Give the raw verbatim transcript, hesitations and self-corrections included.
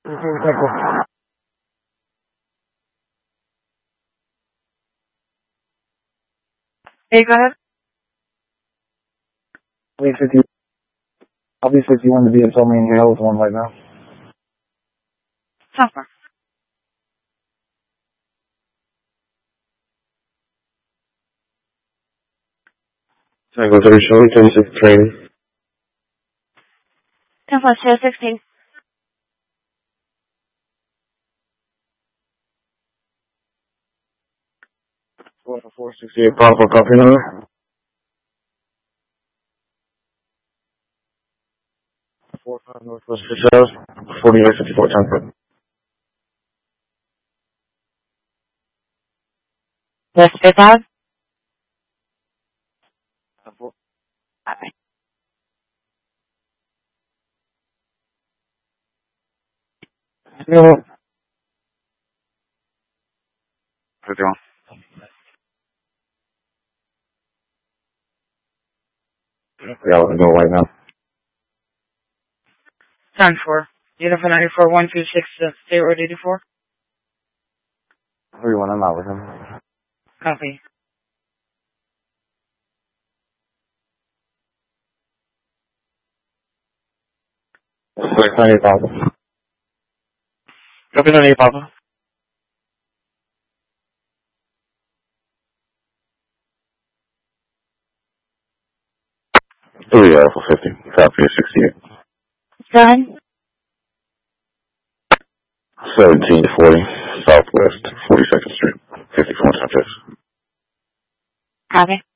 Hey, go ahead. Obviously, if you, obviously, if you want to be in so many jails, one right now. Software. Tango thirty showing thirty-six training. ten plus two, sixteen. Four for four sixty-eight. Powerful copy number. Four five Northwest Fitzgerald. Forty-eight fifty-four ten. Yes, fifth out. Alright. No. fifty-one. Yeah, let's go right now. Time for. Uniform ninety-four, one two six, uh, State Road eighty-four. Everyone, I'm out with him. Copy. Six ninety Papa. Copy ninety, Papa. Three Alpha fifty. Copy sixty-eight. Done. Seventeen forty Southwest Forty-second Street. Fifty-four Central. Copy.